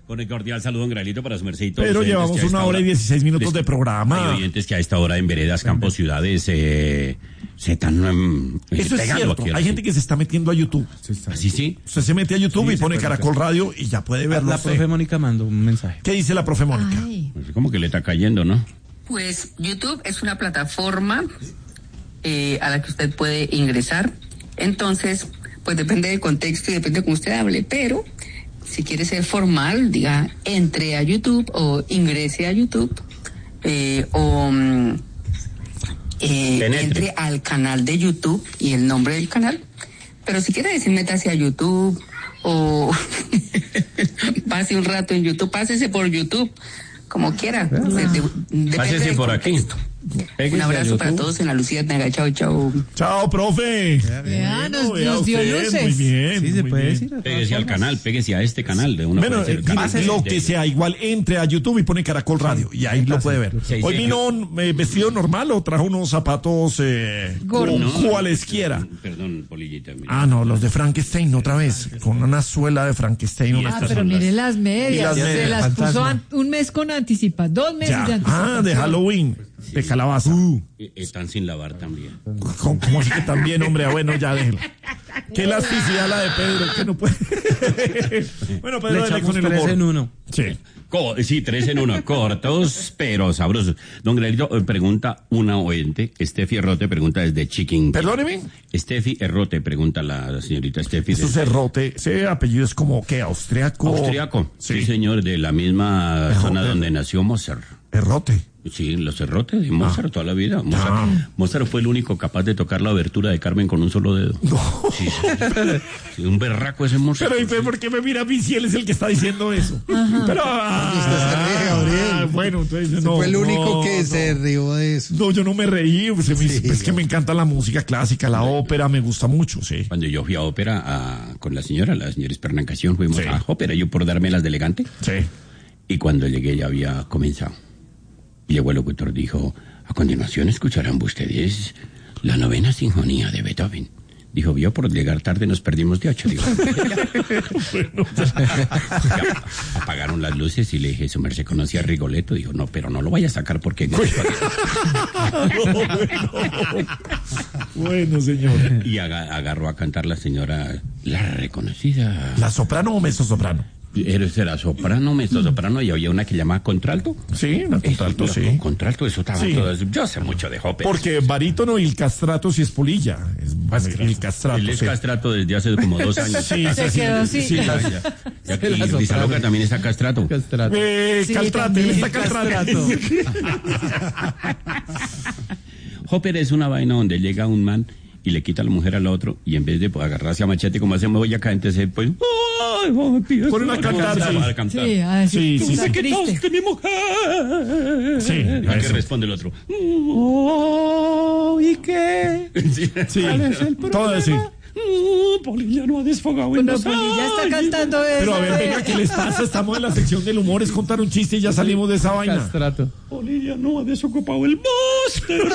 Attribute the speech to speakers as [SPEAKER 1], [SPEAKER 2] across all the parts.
[SPEAKER 1] Con el cordial saludo, don Graelito, para su merced y todos.
[SPEAKER 2] Pero llevamos 1 hora y 16 minutos de programa.
[SPEAKER 1] Hay oyentes que a esta hora en veredas, campos, ciudades, se están
[SPEAKER 2] Eso es cierto. Hay gente que se está metiendo a YouTube.
[SPEAKER 1] ¿Así sí?
[SPEAKER 2] Usted se mete a YouTube y pone Caracol Radio y ya puede verlo.
[SPEAKER 3] La profe Mónica mandó un mensaje.
[SPEAKER 2] ¿Qué dice la profe Mónica?
[SPEAKER 1] Pues como que le está cayendo, ¿no?
[SPEAKER 4] Pues YouTube es una plataforma a la que usted puede ingresar. Entonces, pues depende del contexto y depende de cómo usted hable, pero si quiere ser formal, diga, entre a YouTube o ingrese a YouTube entre al canal de YouTube y el nombre del canal. Pero si quiere decir métase a YouTube o pase un rato en YouTube, pásese por YouTube, como quiera.
[SPEAKER 1] Pásese por aquí.
[SPEAKER 4] Un abrazo para todos en la Lucía Tanga. Chao, chao.
[SPEAKER 2] Chao, profe.
[SPEAKER 5] Nos dio luces.
[SPEAKER 2] Muy bien.
[SPEAKER 3] Sí, se puede decir.
[SPEAKER 1] Pégese al canal, pégese a este canal de uno.
[SPEAKER 2] Bueno, lo que sea, igual entre a YouTube y pone Caracol Radio y ahí lo puede ver.
[SPEAKER 1] Sí,
[SPEAKER 2] Hoy vino vestido normal o trajo unos zapatos cualesquiera.
[SPEAKER 1] Perdón, Polillita. Mira.
[SPEAKER 2] Ah, no, los de Frankenstein otra vez, con una suela de Frankenstein.
[SPEAKER 5] Pero mire las medias,
[SPEAKER 2] medias.
[SPEAKER 5] se las puso un mes con anticipación, 2 meses de anticipación.
[SPEAKER 2] De Halloween. De calabaza.
[SPEAKER 1] Están sin lavar también.
[SPEAKER 2] ¿Cómo así que también, hombre? Bueno, ya déjelo. Qué elasticidad la de Pedro, que no puede. Bueno, Pedro, dale con el humor.
[SPEAKER 3] 3 en 1.
[SPEAKER 2] Sí.
[SPEAKER 1] Sí, 3 en 1, cortos pero sabrosos. Don Graelito, pregunta una oyente, Estefi Errote pregunta desde Chiquín.
[SPEAKER 2] Perdóneme.
[SPEAKER 1] Estefi Errote pregunta la señorita Estefi.
[SPEAKER 2] Eso es Errote, ese apellido es como, ¿qué? ¿Austriaco?
[SPEAKER 1] Austriaco, sí señor, de la misma zona donde nació Mozart.
[SPEAKER 2] Errote.
[SPEAKER 1] Sí, los errotes de Mozart toda la vida. Mozart fue el único capaz de tocar la abertura de Carmen con un solo dedo.
[SPEAKER 2] No.
[SPEAKER 1] Sí, un berraco ese Mozart.
[SPEAKER 2] Pero ¿por qué me mira a mí si él es el que está diciendo eso?
[SPEAKER 5] Ajá.
[SPEAKER 2] Pero,
[SPEAKER 6] Gabriel.
[SPEAKER 2] bueno, entonces no.
[SPEAKER 6] Fue el único que se rió de eso.
[SPEAKER 2] No, yo no me reí, es que me encanta la música clásica, la ópera, me gusta mucho, sí.
[SPEAKER 1] Cuando yo fui a ópera con la señora Espernancación, fuimos a ópera, yo por darme las de elegante.
[SPEAKER 2] Sí.
[SPEAKER 1] Y cuando llegué ya había comenzado. Y llegó el locutor, dijo, a continuación escucharán ustedes la 9ª sinfonía de Beethoven. Dijo, vio, por llegar tarde nos perdimos de 8. Digo, apagaron las luces y le dije, su merced conocía a Rigoletto. Dijo, no, pero no lo vaya a sacar porque...
[SPEAKER 2] Bueno, señor.
[SPEAKER 1] Y agarró a cantar la señora, la reconocida...
[SPEAKER 2] ¿La soprano o mezzosoprano?
[SPEAKER 1] Era soprano, mezzosoprano, y había una que llamaba contralto.
[SPEAKER 2] Sí, una contralto, sí.
[SPEAKER 1] Contralto, eso estaba todo eso. Yo sé mucho de ópera.
[SPEAKER 2] Porque barítono y el castrato sí es polilla. El castrato.
[SPEAKER 1] Él es castrato desde hace como 2 años.
[SPEAKER 2] Sí,
[SPEAKER 5] se quedó así.
[SPEAKER 2] Sí,
[SPEAKER 1] y Rizaloca también está castrato.
[SPEAKER 2] Caltrate, él está caltrate.
[SPEAKER 1] Ópera es una vaina donde llega un man y le quita a la mujer al otro, y en vez de agarrarse a machete como hacemos hoy acá, entonces pues
[SPEAKER 2] ponen a cantar,
[SPEAKER 5] sí,
[SPEAKER 1] dice que toste mi mujer.
[SPEAKER 2] Sí,
[SPEAKER 1] ¿Y qué responde el otro?
[SPEAKER 3] ¿Y qué?
[SPEAKER 2] Sí,
[SPEAKER 3] ¿Cuál es el problema?
[SPEAKER 2] todo así.
[SPEAKER 1] Polilla no ha desfogado en
[SPEAKER 5] Bueno, Polilla está cantando eso.
[SPEAKER 2] Pero a ver, venga, ¿qué les pasa? Estamos en la sección del humor, es contar un chiste y ya salimos de esa vaina.
[SPEAKER 3] Castrato.
[SPEAKER 1] Polilla no ha desocupado el máster.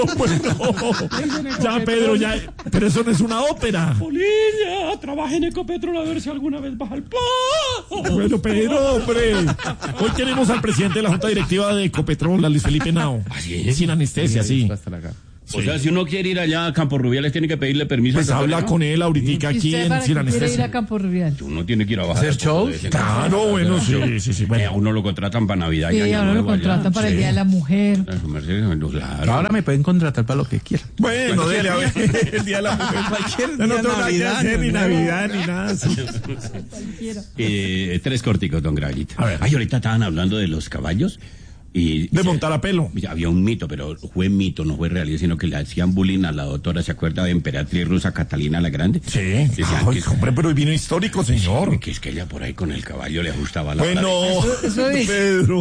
[SPEAKER 2] Ya, Pedro, ya. Pero eso no es una ópera.
[SPEAKER 1] Polilla, trabaja en Ecopetrol a ver si alguna vez baja el pan.
[SPEAKER 2] Bueno, Pedro, hombre. Hoy tenemos al presidente de la Junta Directiva de Ecopetrol, a Luis Felipe Nao.
[SPEAKER 1] ¿Así?
[SPEAKER 2] Sin anestesia, sí.
[SPEAKER 1] O sea, si uno quiere ir allá a Campo Rubiales, tiene que pedirle permiso.
[SPEAKER 2] Pues habla con él ahorita aquí en Sin
[SPEAKER 5] quiere ir a
[SPEAKER 2] Anestesia.
[SPEAKER 5] Campo Rubial?
[SPEAKER 1] Uno tiene que ir a bajar.
[SPEAKER 3] ¿Hacer show?
[SPEAKER 2] Claro, bueno, sí.
[SPEAKER 1] A
[SPEAKER 2] Bueno,
[SPEAKER 1] uno lo contratan para Navidad.
[SPEAKER 5] Sí,
[SPEAKER 1] y Año
[SPEAKER 5] ahora lo
[SPEAKER 1] Nuevo allá.
[SPEAKER 5] contratan para el Día de la Mujer.
[SPEAKER 1] Claro.
[SPEAKER 3] Ahora me pueden contratar para lo que quieran.
[SPEAKER 2] bueno, dele a ver el día de la mujer.
[SPEAKER 3] Cualquier
[SPEAKER 2] No
[SPEAKER 3] día,
[SPEAKER 2] tengo nada que
[SPEAKER 3] Navidad,
[SPEAKER 2] hacer, ni
[SPEAKER 3] no.
[SPEAKER 2] Navidad, ni nada. Sí.
[SPEAKER 5] Cualquiera.
[SPEAKER 1] 3 corticos, don Graelito.
[SPEAKER 2] A ver.
[SPEAKER 1] Ay, ahorita estaban hablando de los caballos. Y
[SPEAKER 2] De montar a pelo.
[SPEAKER 1] había un mito, pero fue mito, no fue realidad, sino que le hacían bullying a la doctora, ¿se acuerda de emperatriz rusa Catalina la Grande?
[SPEAKER 2] Sí.
[SPEAKER 1] Decían
[SPEAKER 2] Ay, hombre, pero vino histórico, señor.
[SPEAKER 1] que es que ella por ahí con el caballo le ajustaba la
[SPEAKER 2] Bueno,
[SPEAKER 5] Eso dice.
[SPEAKER 2] Pedro.